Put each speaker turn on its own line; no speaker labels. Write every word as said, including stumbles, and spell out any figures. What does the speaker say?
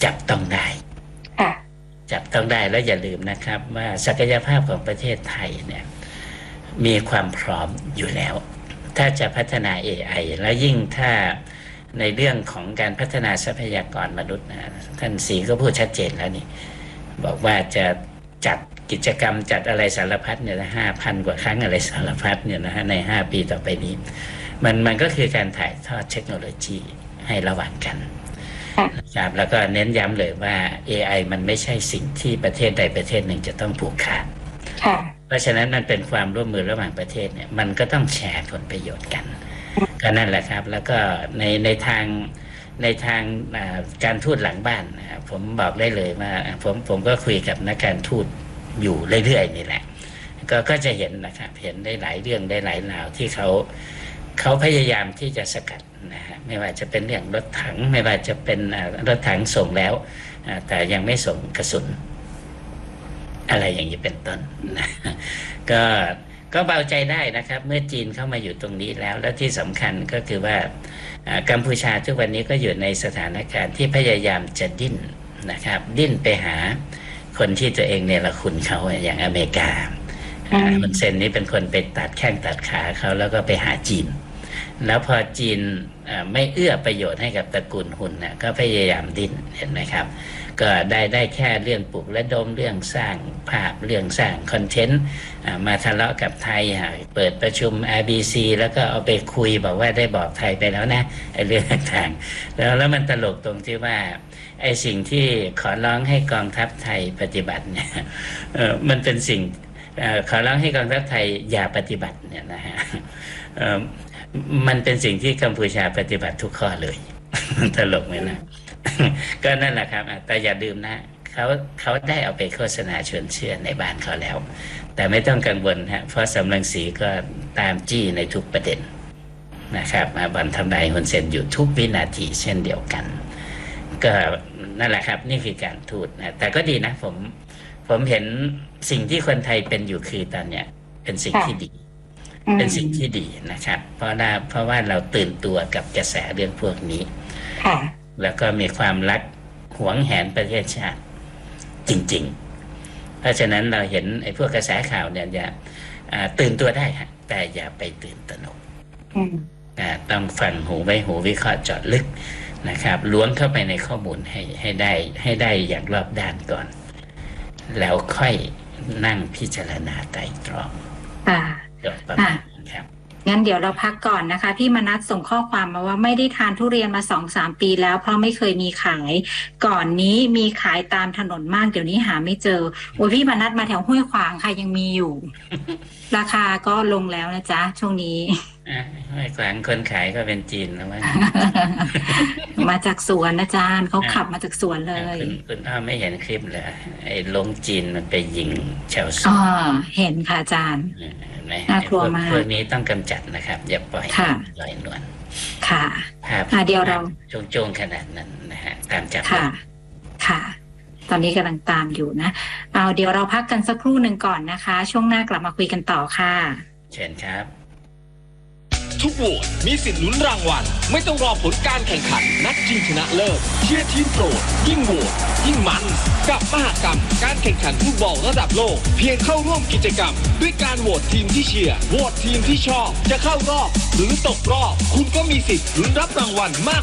จับต้องได้จับต้องได้แล้วอย่าลืมนะครับว่าศักยภาพของประเทศไทยเนี่ยมีความพร้อมอยู่แล้วถ้าจะพัฒนา เอ ไอ และยิ่งถ้าในเรื่องของการพัฒนาทรัพยากรมนุษย์นะท่านศรีก็พูดชัดเจนแล้วนี่บอกว่าจะจัดกิจกรรมจัดอะไรสารพัดเนี่ยห้าพันกว่าครั้งอะไรสารพัดเนี่ยนะฮะในห้าปีต่อไปนี้มันมันก็คือการถ่ายทอดเทคโนโลยีให้ระหว่างกันนะครับแล้วก็เน้นย้ำเลยว่า เอ ไอ มันไม่ใช่สิ่งที่ประเทศใดประเทศหนึ่งจะต้องผูกขาดเพราะฉะนั้นมันเป็นความร่วมมือระหว่างประเทศเนี่ยมันก็ต้องแชร์ผลประโยชน์กันก็นั่นแหละครับแล้วก็ในในทางในทางการทูตหลังบ้านนะครับผมบอกได้เลยว่าผมผมก็คุยกับนักการทูตอยู่เรื่อยๆนี่แหละก็ก็จะเห็นนะครับเห็นได้หลายเรื่องได้หลายราวที่เขาเขาพยายามที่จะสกัดนะฮะไม่ว่าจะเป็นเรื่องรถถังไม่ว่าจะเป็นรถถังส่งแล้วแต่ยังไม่ส่งกระสุนอะไรอย่างนี้เป็นต้นนะก็ก็เบาใจได้นะครับเมื่อจีนเข้ามาอยู่ตรงนี้แล้วและที่สำคัญก็คือว่ากัมพูชาทุกวันนี้ก็อยู่ในสถานการณ์ที่พยายามจะดิ้นนะครับดิ้นไปหาคนที่ตัวเองเนรคุณเขาอย่างอเมริกาฮุนเซนนี่เป็นคนไปตัดแข้งตัดขาเขาแล้วก็ไปหาจีนแล้วพอจีนไม่เอื้อประโยชน์ให้กับตระกูลฮุนนะก็พยายามดิ้นเห็นไหมครับก็ได้ได้แค่เรื่องปลุกระดมเรื่องสร้างภาพเรื่องสร้างคอนเทนต์มาทะเลาะกับไทยเปิดประชุม อาร์ บี ซี แล้วก็เอาไปคุยบอกว่าได้บอกไทยไปแล้วนะไอ้เรื่องต่างๆแล้วแล้วมันตลกตรงที่ว่าไอ้สิ่งที่ขอร้องให้กองทัพไทยปฏิบัติเนี่ยเออมันเป็นสิ่งขอร้องให้กองทัพไทยอย่าปฏิบัติเนี่ยนะฮะมันเป็นสิ่งที่กัมพูชาปฏิบัติทุกข้อเลยตลกไหมนะก็นั่นแหละครับแต่อย่าลืมนะเขาเขาได้เอาไปโฆษณาชวนเชื่อในบ้านเขาแล้วแต่ไม่ต้องกังวลฮะเพราะสำนักสีก็ตามจี้ในทุกประเด็นนะครับมาบันทำลายฮุนเซนอยู่ทุกวินาทีเช่นเดียวกันก็นั่นแหละครับนี่คือการทูตนะแต่ก็ดีนะผมผมเห็นสิ่งที่คนไทยเป็นอยู่คือตอนเนี้ยเป็นสิ่งที่ดีเป็นสิ่งที่ดีนะครับเพราะว่าเพราะว่าเราตื่นตัวกับกระแสเรื่องพวกนี้แล้วก็มีความรักหวงแหนประเทศชาติจริงๆเพราะฉะนั้นเราเห็นไอ้พวกกระแสข่าวเนี่ยอย่าตื่นตัวได้ฮะแต่อย่าไปตื่นตระหนกต้องฟังหูไว้หูวิเคราะห์เจาะลึกนะครับล้วงเข้าไปในข้อมูลให้ให้ได้ให้ได้อย่างรอบด้านก่อนแล้วค่อยนั่งพิจารณาไตร่ตรองจบประมาณนั้นครับ
งั้นเดี๋ยวเราพักก่อนนะคะพี่มนัสส่งข้อความมาว่าไม่ได้ทานทุเรียนมา สองถึงสาม ปีแล้วเพราะไม่เคยมีขายก่อนนี้มีขายตามถนนมากเดี๋ยวนี้หาไม่เจอโอ้ยพี่มนัสมาแถวห้วยขวางค่ะยังมีอยู่ ราคาก็ลงแล้วนะจ๊ะช่วงนี้
ห้วยขวางคนขายก็เป็นจีนแล้วมั้ง
มาจากสวนอาจารย์เขาขับมาจากสวนเลย
คุณอ้อไม่เห็นคลิปเลยไอ้ลงจีนมันไปยิงชาวสวน
อ๋อเห็นค่ะอาจารย์น่ากลัวมาก
พวกนี้ต้องกำจัดนะครับอย่าปล่อยลอยนวล
ค่ะเดี๋ยวเรา
โจงๆขนาดนั้นนะฮะตามจับ
ค่ะค่ะตอนนี้กำลังตามอยู่นะเอาเดี๋ยวเราพักกันสักครู่หนึ่งก่อนนะคะช่วงหน้ากลับมาคุยกันต่อค่ะ
เชิญครับ
ทุกโหวตมีสิทธิ์ลุ้นรางวัลไม่ต้องรอผลการแข่งขันนัดชิงชนะเลิศเชียร์ทีมโปรดยิ่งโหวตยิ่งมันกับมหกรรมการแข่งขันฟุตบอลระดับโลกเพียงเข้าร่วมกิจกรรมด้วยการโหวตทีมที่เชียร์โหวตทีมที่ชอบจะเข้ารอบหรือตกรอบคุณก็มีสิทธิ์ลุ้นรับรางวัลมาก